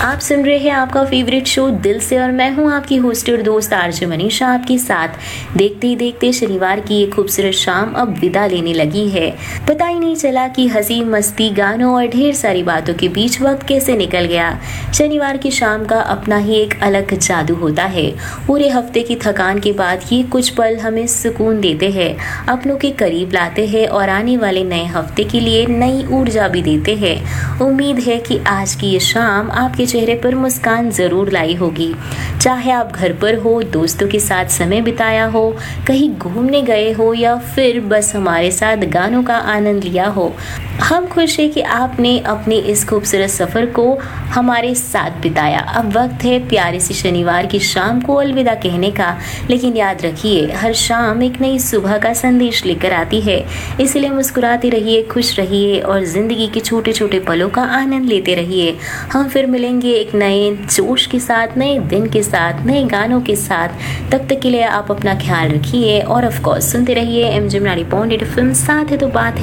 आप सुन रहे हैं आपका फेवरेट शो दिल से और मैं हूं आपकी होस्ट और दोस्त आरजे मनीषा आपके साथ। देखते ही देखते शनिवार की ये खूबसूरत शाम अब विदा लेने लगी है। पता ही नहीं चला कि हंसी मस्ती गानों और ढेर सारी बातों के बीच वक्त कैसे निकल गया। शनिवार की शाम का अपना ही एक अलग जादू होता है। पूरे हफ्ते की थकान के बाद ये कुछ पल हमें सुकून देते हैं, अपनों के करीब लाते हैं और आने वाले नए हफ्ते के लिए नई ऊर्जा भी देते हैं। उम्मीद है कि आज की ये शाम आपके चेहरे पर मुस्कान जरूर लाई होगी। चाहे आप घर पर हो, दोस्तों के साथ समय बिताया हो, कहीं घूमने गए हो या फिर बस हमारे साथ गानों का आनंद लिया हो, हम खुश हैं कि आपने अपने इस खूबसूरत सफर को हमारे साथ बिताया। अब वक्त है प्यारे सी शनिवार की शाम को अलविदा कहने का, लेकिन याद रखिए हर शाम एक नई सुबह का संदेश लेकर आती है। इसलिए मुस्कुराते रहिए, खुश रहिए और जिंदगी के छोटे छोटे पलों का आनंद लेते रहिए। हम फिर मिलेंगे एक नए जोश के साथ, नए दिन के साथ, नए गानों के साथ। तब तक के लिए आप अपना ख्याल रखिए और ऑफ कोर्स सुनते रहिए एमजे 90.8 फिल्म। साथ है तो बात है।